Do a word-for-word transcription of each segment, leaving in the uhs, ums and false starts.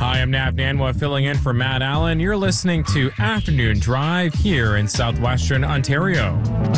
Hi, I'm Nav Nanwa filling in for Matt Allen. You're listening to Afternoon Drive here in southwestern Ontario.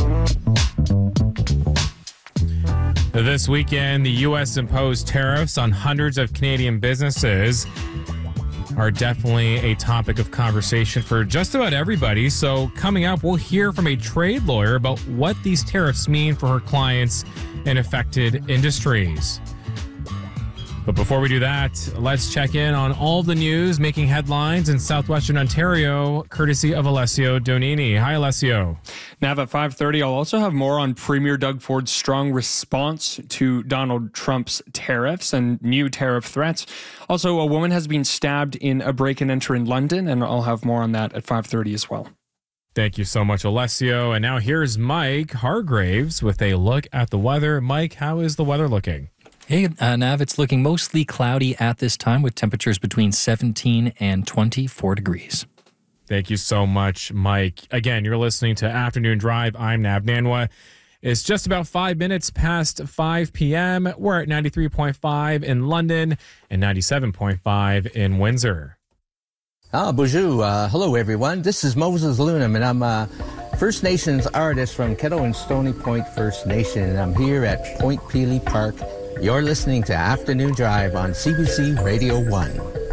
This weekend, the U S imposed tariffs on hundreds of Canadian businesses are definitely a topic of conversation for just about everybody. So coming up, we'll hear from a trade lawyer about what these tariffs mean for her clients in affected industries. But before we do that, let's check in on all the news making headlines in southwestern Ontario, courtesy of Alessio Donini. Hi, Alessio. Nav, at five thirty, I'll also have more on Premier Doug Ford's strong response to Donald Trump's tariffs and new tariff threats. Also, a woman has been stabbed in a break-and-enter in London, and I'll have more on that at five thirty as well. Thank you so much, Alessio. And now here's Mike Hargraves with a look at the weather. Mike, how is the weather looking? Hey, uh, Nav, it's looking mostly cloudy at this time with temperatures between seventeen and twenty-four degrees. Thank you so much, Mike. Again, you're listening to Afternoon Drive. I'm Nav Nanwa. It's just about five minutes past five p.m. We're at ninety-three point five in London and ninety-seven point five in Windsor. Ah, bonjour. Uh, hello, everyone. This is Moses Lunam, and I'm a First Nations artist from Kettle and Stony Point First Nation, and I'm here at Point Pelee Park. You're listening to Afternoon Drive on C B C Radio one.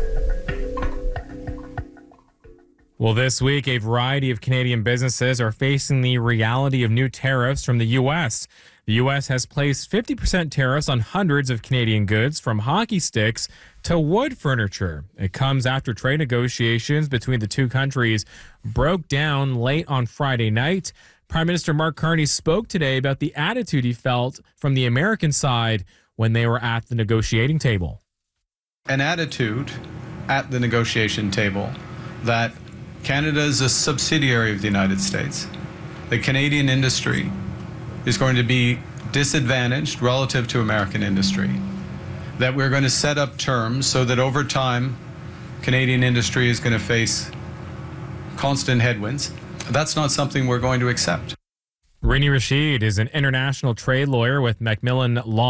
Well, this week, a variety of Canadian businesses are facing the reality of new tariffs from the U S. The U S has placed fifty percent tariffs on hundreds of Canadian goods, from hockey sticks to wood furniture. It comes after trade negotiations between the two countries broke down late on Friday night. Prime Minister Mark Carney spoke today about the attitude he felt from the American side when they were at the negotiating table. An attitude at the negotiation table that Canada is a subsidiary of the United States. The Canadian industry is going to be disadvantaged relative to American industry. That we're going to set up terms so that over time, Canadian industry is going to face constant headwinds. That's not something we're going to accept. Rini Rashid is an international trade lawyer with Macmillan Law.